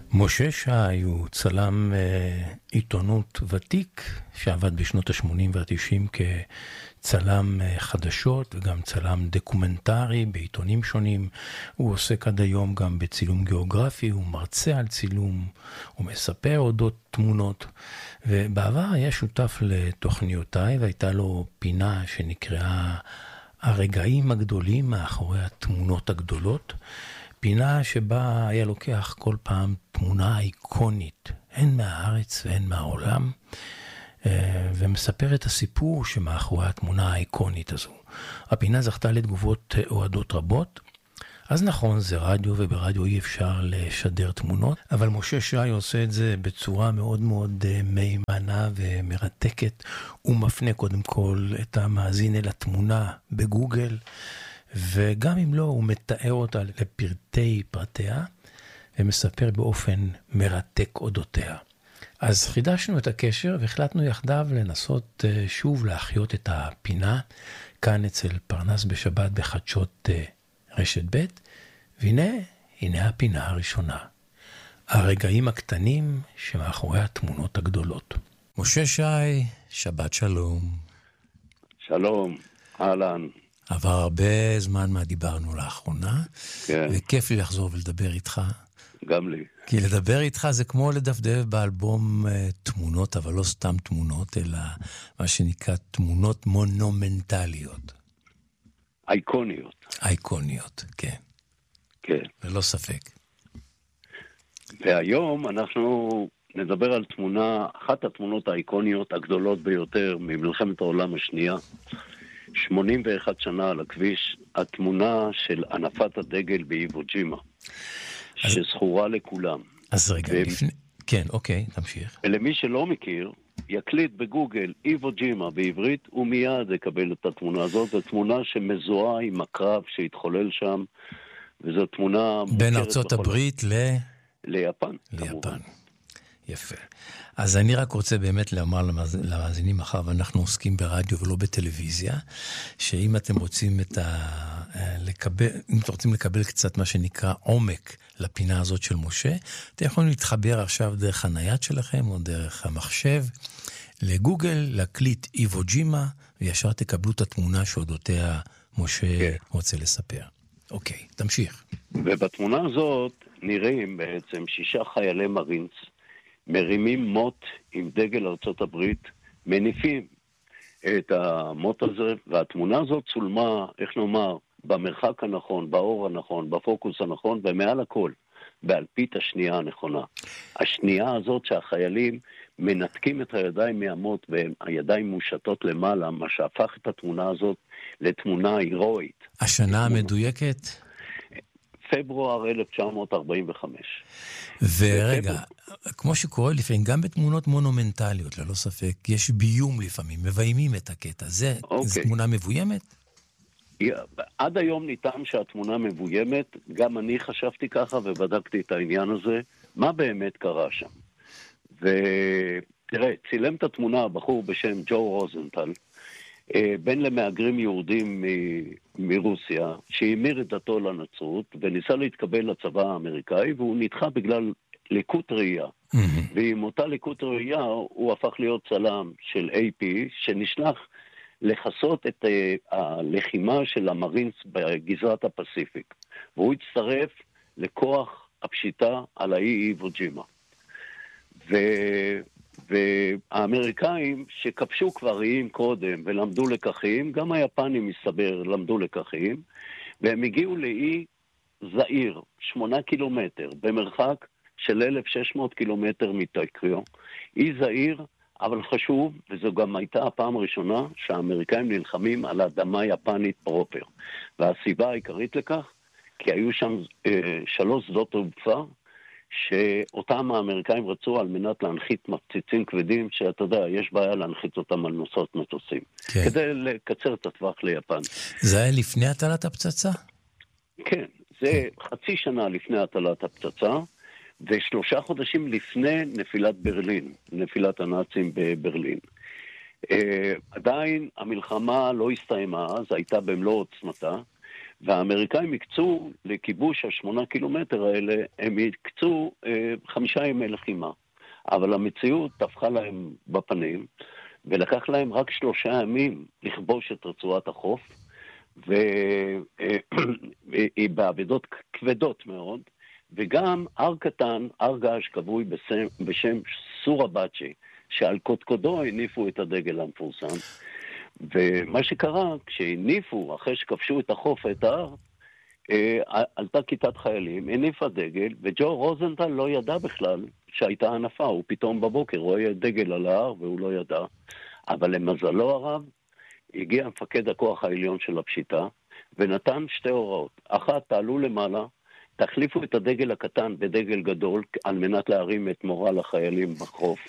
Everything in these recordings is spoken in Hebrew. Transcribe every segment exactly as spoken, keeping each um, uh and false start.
משה שי הוא צלם אה, עיתונות ותיק, שעבד בשנות ה-שמונים וה-תשעים כצלם אה, חדשות וגם צלם דוקומנטרי בעיתונים שונים. הוא עוסק עד היום גם בצילום גיאוגרפי, הוא מרצה על צילום, הוא מספר אודות תמונות, ובעבר היה שותף לתוכניותיי, והייתה לו פינה שנקראה הרגעים הגדולים מאחורי התמונות הגדולות, פינה שבה היה לוקח כל פעם תמונה איקונית, הן מהארץ והן מהעולם, ומספר את הסיפור שמאחורי התמונה האיקונית הזו. הפינה זכתה לתגובות אוהדות רבות. אז נכון, זה רדיו, וברדיו אי אפשר לשדר תמונות, אבל משה שי עושה את זה בצורה מאוד מאוד מהימנה ומרתקת. הוא מפנה קודם כל את המאזין אל התמונה בגוגל, וגם אם לא, הוא מתאר אותה לפרטי פרטיה, ומספר באופן מרתק אודותיה. אז חידשנו את הקשר, והחלטנו יחדיו לנסות שוב להחיות את הפינה, כאן אצל פרנס בשבת בחדשות רשת ב', והנה, הנה הפינה הראשונה. הרגעים הקטנים שמאחורי התמונות הגדולות. משה שי, שבת שלום. שלום, אהלן. עבר הרבה זמן מה דיברנו לאחרונה, כן. וכיף לי לחזור ולדבר איתך. גם לי. כי לדבר איתך זה כמו לדפדף באלבום תמונות, אבל לא סתם תמונות, אלא מה שנקרא תמונות מונומנטליות. אייקוניות. אייקוניות, כן. כן. ללא ספק. והיום אנחנו נדבר על תמונה, אחת התמונות האייקוניות הגדולות ביותר ממלחמת העולם השנייה, שמונים ואחת שנה על הכביש, התמונה של ענפת הדגל באיוו ג'ימה, אז... שזכורה לכולם. אז רגע, ו... לפני... כן, אוקיי, תמשיך. ולמי שלא מכיר, יקליט בגוגל איוו ג'ימה בעברית, ומיד יקבל את התמונה הזאת. זו תמונה שמזוהה עם הקרב שהתחולל שם, וזו תמונה... בין ארצות הברית ל... ליפן. ליפן. כמובן. יפה. אז אני רק רוצה באמת לומר למאזינים מחר, ואנחנו עוסקים ברדיו ולא בטלוויזיה, שאם אתם רוצים את ה... לקבל, אם אתם רוצים לקבל קצת מה שנקרא עומק לפינה הזאת של משה, אתם יכולים להתחבר עכשיו דרך הנייד שלכם או דרך המחשב, לגוגל, להקליט איוו ג'ימה, וישר תקבלו את התמונה שאודותיה משה כן. רוצה לספר. אוקיי, תמשיך. ובתמונה הזאת נראים בעצם שישה חיילי מרינס, מרימים מוט עם דגל ארצות הברית, מניפים את המוט הזה, והתמונה הזאת צולמה, איך נאמר, במרחק הנכון, באור הנכון, בפוקוס הנכון, ומעל הכל, באלפית השנייה הנכונה. השנייה הזאת שהחיילים מנתקים את הידיים מהמוט, והידיים מושטות למעלה, מה שהפך את התמונה הזאת לתמונה הירואית. השנה המדויקת? פברואר אלף תשע מאות ארבעים וחמש. ורגע, כמו שקורה לפעמים, גם בתמונות מונומנטליות, ללא ספק, יש ביום לפעמים, מביימים את הקטע. זה, אוקיי. זה תמונה מבוימת? עד היום ניתן שהתמונה מבוימת, גם אני חשבתי ככה ובדקתי את העניין הזה, מה באמת קרה שם. ותראה, צילם את התמונה בחור בשם ג'ו רוזנטל, בין למהגרים יהודים מ- מרוסיה, שהמיר את דתו לנצרות, וניסה להתקבל לצבא האמריקאי, והוא נדחה בגלל לקות ראייה. Mm-hmm. ועם אותה לקות ראייה, הוא הפך להיות צלם של איי פי, שנשלח לחסות את uh, הלחימה של המרינס בגזרת הפסיפיק. והוא הצטרף לכוח הפשיטה על האי איוו ג'ימה. ו... והאמריקאים שכבשו כבר איים קודם ולמדו לקחים, גם היפנים מסתבר למדו לקחים, והם הגיעו לאי זעיר, שמונה קילומטר, במרחק של אלף ושש מאות קילומטר מטוקיו. אי זעיר, אבל חשוב, וזו גם הייתה הפעם הראשונה שהאמריקאים נלחמים על אדמה יפנית פרופר. והסיבה העיקרית לכך, כי היו שם אה, שלוש שדות תעופה, שאותם האמריקאים רצו על מנת להנחית מפציצים כבדים, שאתה יודע, יש בעיה להנחית אותם על נוסעות מטוסים. כן. כדי לקצר את הטווח ליפן. זה היה לפני הטלת הפצצה? כן, זה כן. חצי שנה לפני הטלת הפצצה, ושלושה חודשים לפני נפילת ברלין, נפילת הנאצים בברלין. Uh, עדיין המלחמה לא הסתיימה, אז הייתה במלוא עוצמתה, והאמריקאים הקצו לכיבוש השמונה קילומטר האלה, הם הקצו אה, חמישה ימי לחימה. אבל המציאות תפחה להם בפנים, ולקח להם רק שלושה ימים לכבוש את רצועת החוף, והיא בעבודות כבדות מאוד, וגם הר קטן, הר געש כבוי בשם, בשם סורה בצ'י, שעל קודקודו הניפו את הדגל המפורסם. ומה שקרה, כשהניפו, אחרי שכבשו את החוף, את ההר, עלתה כיתת חיילים, הניפה דגל, וג'ו רוזנטל לא ידע בכלל שהייתה הנפה, הוא פתאום בבוקר רואה דגל על ההר והוא לא ידע, אבל למזלו הרב, הגיע מפקד הכוח העליון של הפשיטה, ונתן שתי הוראות. אחת, תעלו למעלה, תחליפו את הדגל הקטן בדגל גדול, על מנת להרים את מורל החיילים בחוף.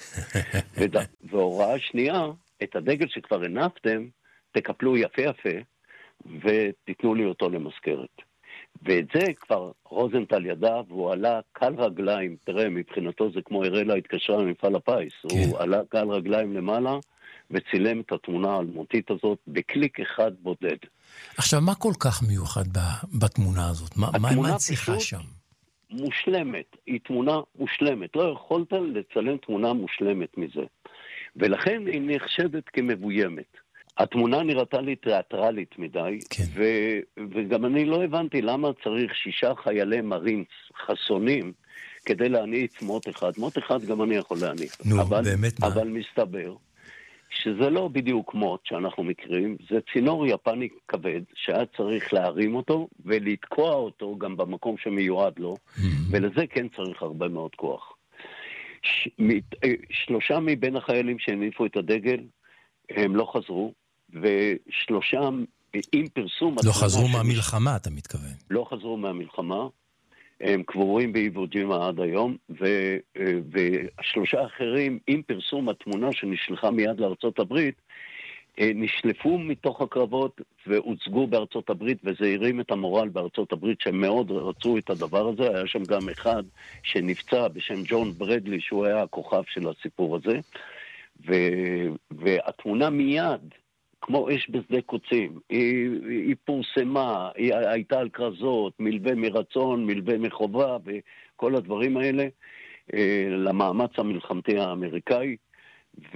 והוראה שנייה, את הדגל שכבר הנפתם, תקפלו יפה יפה, ותיתנו לי אותו למזכרת. ואת זה כבר רוזנטל ידע, והוא עלה קל רגליים, תראה, מבחינתו זה כמו הראלה התקשרה ממפעל הפיס, כן. הוא עלה קל רגליים למעלה, וצילם את התמונה האלמותית הזאת בקליק אחד בודד. עכשיו, מה כל כך מיוחד בתמונה הזאת? מה, מה מנציחה שם? מושלמת, היא תמונה מושלמת. לא יכולת לצלם תמונה מושלמת מזה. ולכן היא נחשדת כמבוימת. התמונה נראתה לי תיאטרלית מדי, כן. ו- וגם אני לא הבנתי למה צריך שישה חיילי מרינס חסונים, כדי להניץ מוט אחד. מוט אחד גם אני יכול להניץ. נו, אבל, באמת מה? אבל מסתבר שזה לא בדיוק מוט שאנחנו מכירים, זה צינור יפני כבד, שהיה צריך להרים אותו ולתקוע אותו גם במקום שמיועד לו, mm-hmm. ולזה כן צריך הרבה מאוד כוח. ש- שלושה מבין החיילים שהניפו את הדגל, הם לא חזרו, ושלושה עם פרסום... לא חזרו מהמלחמה, אתה מתכוון. לא חזרו מהמלחמה, הם קבורים באיוו ג'ימה עד היום, ו, ושלושה אחרים עם פרסום התמונה שנשלחה מיד לארצות הברית, נשלפו מתוך הקרבות והוצגו בארצות הברית, וזה הרים את המורל בארצות הברית, שהם מאוד רצו את הדבר הזה. היה שם גם אחד שנפצע בשם ג'ון ברדלי, שהוא היה הכוכב של הסיפור הזה, ו, והתמונה מיד, כמו אש בשדה קוצים, היא, היא פורסמה, היא הייתה על כרזות, מלווה מרצון, מלווה מחובה, וכל הדברים האלה, למאמץ המלחמתי האמריקאי, ו,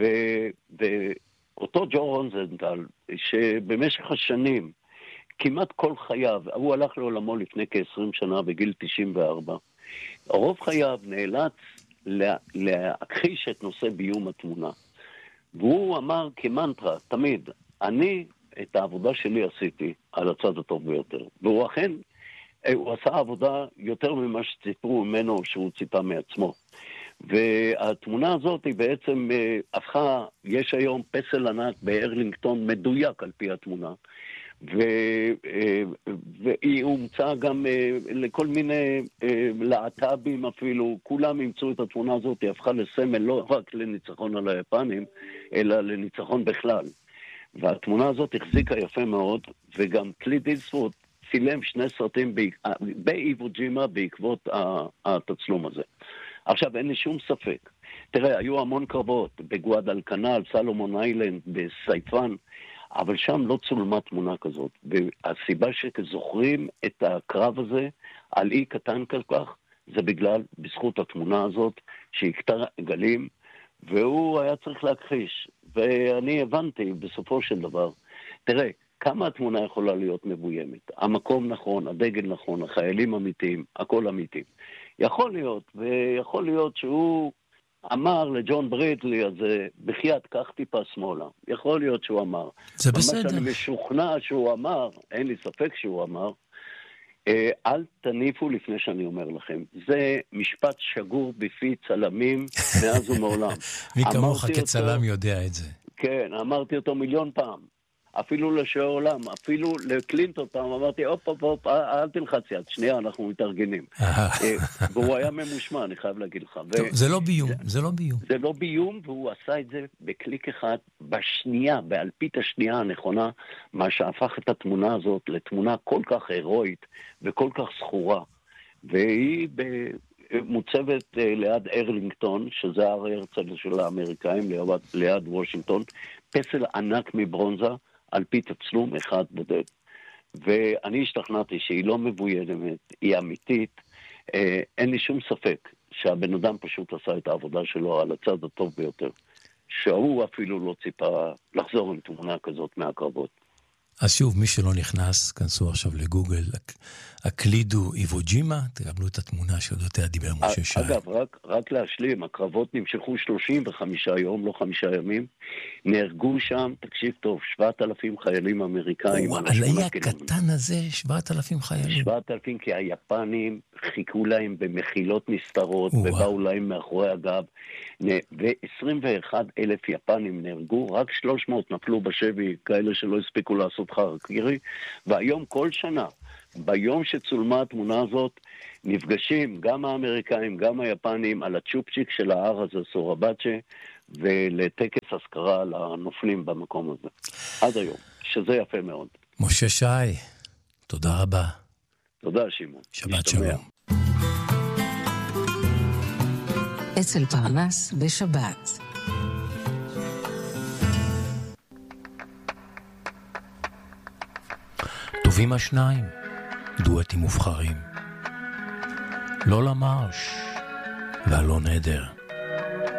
ואותו ג'ו רוזנטל, שבמשך השנים, כמעט כל חייו, הוא הלך לעולמו לפני כ-עשרים שנה, בגיל תשעים וארבע, רוב חייו נאלץ לה, להכחיש את נושא ביום התמונה. והוא אמר כמנטרה, תמיד, אני את העבודה שלי עשיתי על הצד הטוב ביותר. והוא אכן, הוא עשה עבודה יותר ממה שציפרו ממנו שהוא ציפה מעצמו. והתמונה הזאת היא בעצם הפכה, יש היום פסל ענק בארלינגטון מדויק על פי התמונה. ו, והיא הומצאה גם לכל מיני להט"בים אפילו, כולם ימצאו את התמונה הזאת, היא הפכה לסמל לא רק לניצחון על היפנים, אלא לניצחון בכלל. והתמונה הזאת החזיקה יפה מאוד, וגם קליט איסטווד צילם שני סרטים באיוו ג'ימה בעקבות התצלום הזה. עכשיו, אין לי שום ספק. תראה, היו המון קרבות בגואדלקנל, סלומון איילנד, בסייפן, אבל שם לא צולמה תמונה כזאת. והסיבה שזוכרים את הקרב הזה על אי קטן כל כך, זה בגלל, בזכות התמונה הזאת, שהקטה גלים, והוא היה צריך להכחיש. ואני הבנתי בסופו של דבר, תראה, כמה התמונה יכולה להיות מבוימת? המקום נכון, הדגל נכון, החיילים אמיתיים, הכל אמיתי. יכול להיות, ויכול להיות שהוא אמר לג'ון ברדלי הזה, בחייאת, קח טיפה שמאלה. יכול להיות שהוא אמר. זה בסדר. מה שאני משוכנע שהוא אמר, אין לי ספק שהוא אמר, אל תניפו לפני שאני אומר לכם. זה משפט שגור בפי צלמים מאז ומעולם. מי כמוך כצלם יודע את זה. כן, אמרתי אותו מיליון פעם. אפילו לשוער עולם, אפילו לקלינטון פעם, אמרתי, אופ, אופ, אופ, אל תלחץ יד, שנייה, אנחנו מתארגנים. והוא היה ממושמע, אני חייב להגיד לך. זה לא ביום, זה לא ביום. זה לא ביום, והוא עשה את זה בקליק אחד, בשנייה, באלפית השנייה הנכונה, מה שהפך את התמונה הזאת לתמונה כל כך הירואית וכל כך זכורה. והיא מוצבת ליד ארלינגטון, שזה הר הרצל של האמריקאים, ליד וושינגטון, פסל ענק מברונזה, על פי תצלום אחד בודד. ואני השתכנעתי שהיא לא מבוימת, היא אמיתית. אין לי שום ספק שהבן אדם פשוט עשה את העבודה שלו על הצד הטוב ביותר. שהוא אפילו לא ציפה לחזור עם תמונה כזאת מהקרבות. אז שוב, מי שלא נכנס, כנסו עכשיו לגוגל, הקלידו איבוג'ימה, תקבלו את התמונה שאודותיה דיבר משה שי. אגב, רק, רק להשלים, הקרבות נמשכו שלושים וחמישה יום, לא חמישה ימים, נהרגו שם, תקשיב טוב, שבעת אלפים חיילים אמריקאים. או, עלי הקטן הזה, שבעת אלפים חיילים. שבעת אלפים, כי היפנים חיכו להם במחילות נסתרות, ובאו להם מאחורי הגב, ו-עשרים ואחד אלף יפנים נהרגו, רק שלוש מאות נפלו בשבי, כאלה שלא הספיקו לעשות חרקירי, והיום כל שנה, ביום שצולמה התמונה הזאת, נפגשים גם האמריקאים, גם היפנים, על הצ'ופצ'יק של ההר הזה, סורבאצ'ה, ולטקס הזכרה לנופלים במקום הזה. עד היום, שזה יפה מאוד. משה שי, תודה רבה. תודה, שמעון. שבת שלום. אצל פרנס בשבת. טובים השניים, דואטים מובחרים. לא למרש, והלא נדר.